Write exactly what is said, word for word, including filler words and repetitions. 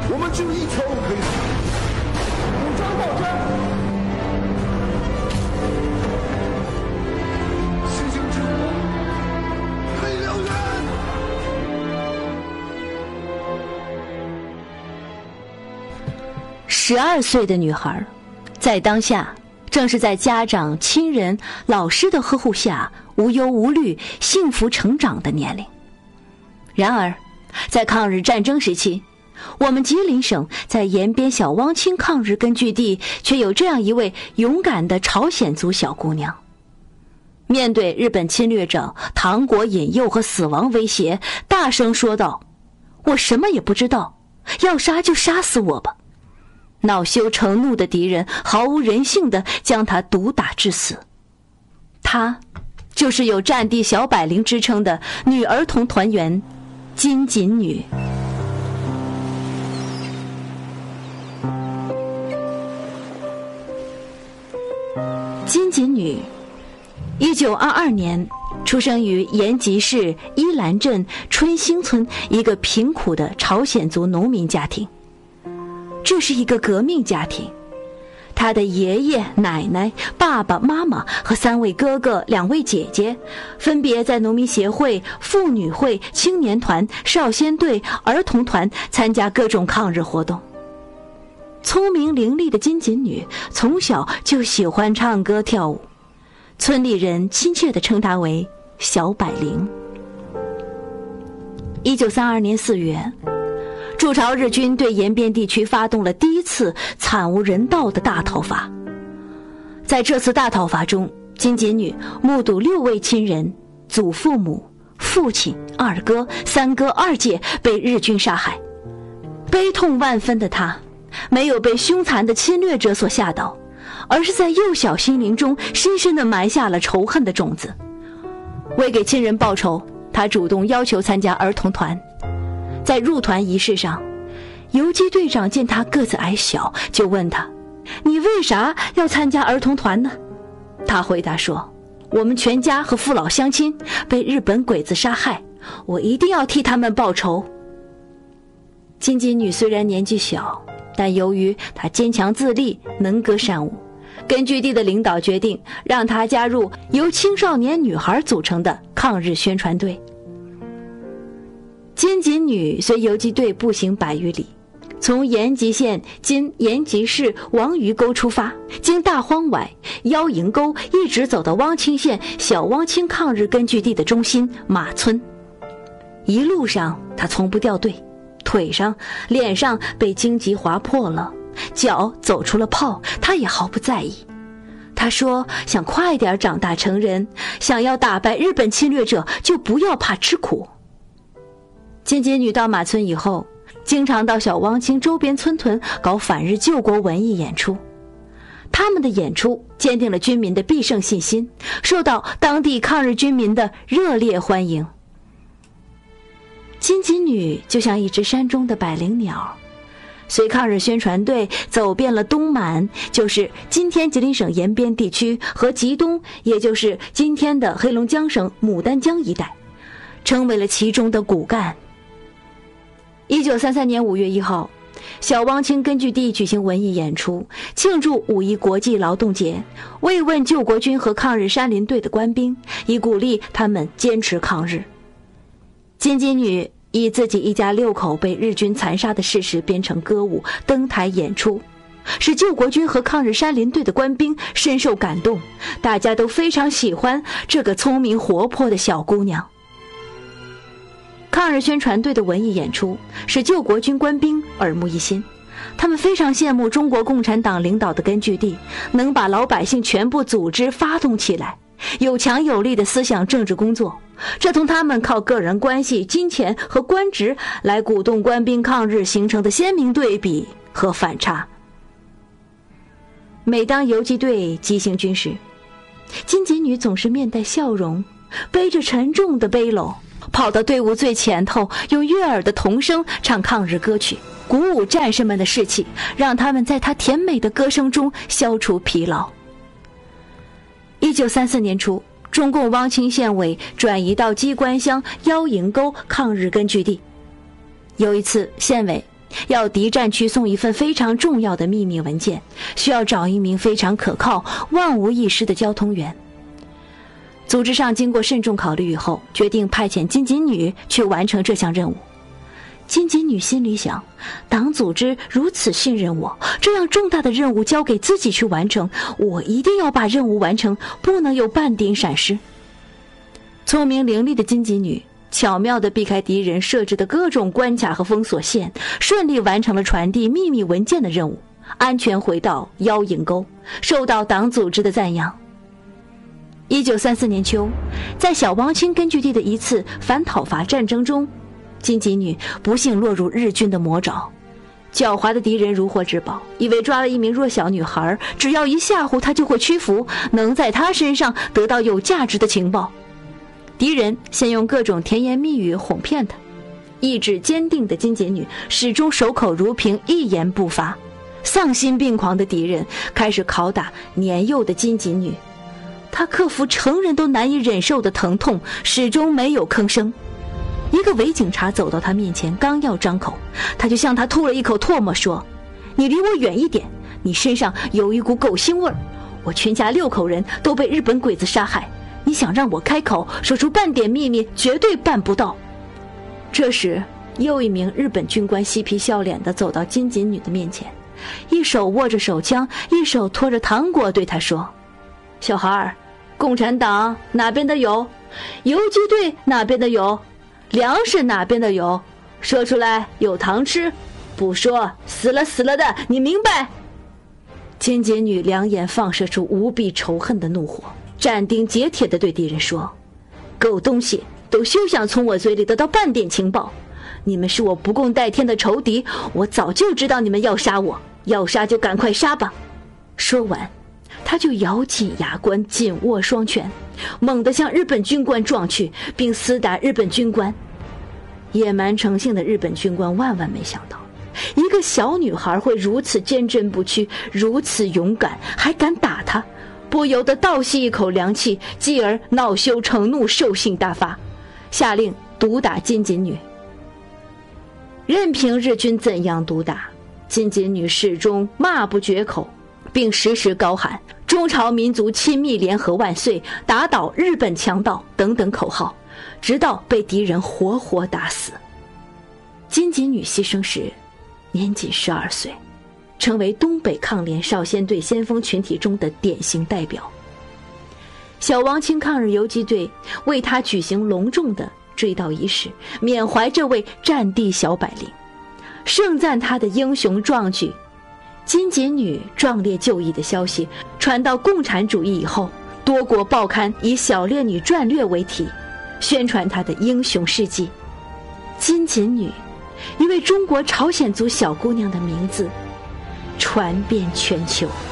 我们只有一条路可以走，武装斗争，西京之国，黑燎原。 十二岁的女孩，在当下正是在家长、亲人、老师的呵护下无忧无虑、幸福成长的年龄。然而，在抗日战争时期，我们吉林省在延边小汪清抗日根据地却有这样一位勇敢的朝鲜族小姑娘。面对日本侵略者唐国引诱和死亡威胁，大声说道：“我什么也不知道，要杀就杀死我吧。”恼羞成怒的敌人毫无人性地将她毒打致死。她就是有战地小百灵之称的女儿童团员金锦女。金锦女一九二二年出生于延吉市依兰镇春兴村一个贫苦的朝鲜族农民家庭。这是一个革命家庭，他的爷爷、奶奶、爸爸妈妈和三位哥哥、两位姐姐，分别在农民协会、妇女会、青年团、少先队、儿童团参加各种抗日活动。聪明伶俐的金锦女从小就喜欢唱歌跳舞，村里人亲切地称她为小百灵。一九三二年四月，驻朝日军对延边地区发动了第一次惨无人道的大讨伐。在这次大讨伐中，金锦女目睹六位亲人、祖父母、父亲、二哥、三哥、二姐被日军杀害，悲痛万分的她没有被凶残的侵略者所吓倒，而是在幼小心灵中深深地埋下了仇恨的种子。为给亲人报仇，她主动要求参加儿童团。在入团仪式上，游击队长见他个子矮小，就问他：“你为啥要参加儿童团呢？”他回答说：“我们全家和父老乡亲被日本鬼子杀害，我一定要替他们报仇。”金锦女虽然年纪小，但由于她坚强自立、能歌善舞，根据地的领导决定让她加入由青少年女孩组成的抗日宣传队。金锦女随游击队步行百余里，从延吉县今延吉市王鱼沟出发，经大荒崴、腰营沟，一直走到汪清县小汪清抗日根据地的中心马村。一路上她从不掉队，腿上、脸上被荆棘划破了，脚走出了泡，她也毫不在意。她说想快点长大成人，想要打败日本侵略者，就不要怕吃苦。金锦女到马村以后，经常到小汪清周边村屯搞反日救国文艺演出。他们的演出坚定了军民的必胜信心，受到当地抗日军民的热烈欢迎。金锦女就像一只山中的百灵鸟，随抗日宣传队走遍了东满，就是今天吉林省延边地区，和吉东，也就是今天的黑龙江省牡丹江一带，成为了其中的骨干。一九三三年五月一号，小汪清根据地举行文艺演出，庆祝五一国际劳动节，慰问救国军和抗日山林队的官兵，以鼓励他们坚持抗日。金锦女以自己一家六口被日军残杀的事实编成歌舞，登台演出，使救国军和抗日山林队的官兵深受感动，大家都非常喜欢这个聪明活泼的小姑娘。抗日宣传队的文艺演出使救国军官兵耳目一新，他们非常羡慕中国共产党领导的根据地能把老百姓全部组织发动起来，有强有力的思想政治工作，这同他们靠个人关系、金钱和官职来鼓动官兵抗日形成的鲜明对比和反差。每当游击队急行军时，金锦女总是面带笑容，背着沉重的背篓，跑到队伍最前头，用悦耳的童声唱抗日歌曲，鼓舞战士们的士气，让他们在她甜美的歌声中消除疲劳。一九三四年初，中共汪清县委转移到机关乡腰营沟抗日根据地。有一次，县委要敌占区送一份非常重要的秘密文件，需要找一名非常可靠、万无一失的交通员。组织上经过慎重考虑以后，决定派遣金锦女去完成这项任务。金锦女心里想，党组织如此信任我，这样重大的任务交给自己去完成，我一定要把任务完成，不能有半点闪失。聪明伶俐的金锦女巧妙地避开敌人设置的各种关卡和封锁线，顺利完成了传递秘密文件的任务，安全回到妖影沟，受到党组织的赞扬。一九三四年秋，在小汪清根据地的一次反讨伐战争中，金锦女不幸落入日军的魔爪。狡猾的敌人如获至宝，以为抓了一名弱小女孩，只要一吓唬她就会屈服，能在她身上得到有价值的情报。敌人先用各种甜言蜜语哄骗她，意志坚定的金锦女始终守口如瓶，一言不发。丧心病狂的敌人开始拷打年幼的金锦女，她克服成人都难以忍受的疼痛，始终没有吭声。一个伪警察走到他面前，刚要张口，他就向他吐了一口唾沫，说：你离我远一点，你身上有一股狗腥味儿，我全家六口人都被日本鬼子杀害，你想让我开口说出半点秘密，绝对办不到。这时又一名日本军官嬉皮笑脸地走到金锦女的面前，一手握着手枪，一手托着糖果，对她说：小孩儿，共产党哪边的有？游击队哪边的有？粮食哪边的有？说出来有糖吃，不说死了死了的，你明白？金锦女两眼放射出无比仇恨的怒火，斩钉截铁地对敌人说：狗东西，都休想从我嘴里得到半点情报，你们是我不共戴天的仇敌，我早就知道你们要杀我，要杀就赶快杀吧。说完，他就咬紧牙关，紧握双拳，猛地向日本军官撞去，并厮打日本军官。野蛮成性的日本军官万万没想到，一个小女孩会如此坚贞不屈，如此勇敢，还敢打他，不由得倒吸一口凉气，继而恼羞成怒，兽性大发，下令毒打金锦女。任凭日军怎样毒打，金锦女始终骂不绝口，并时时高喊中朝民族亲密联合万岁，打倒日本强盗等等口号，直到被敌人活活打死。金锦女牺牲时年仅十二岁，成为东北抗联少先队先锋群体中的典型代表。小汪清抗日游击队为她举行隆重的追悼仪式，缅怀这位战地小百灵，盛赞她的英雄壮举。金锦女壮烈就义的消息传到共产主义以后，多国报刊以小烈女传略为题，宣传她的英雄事迹。金锦女，一位中国朝鲜族小姑娘的名字传遍全球。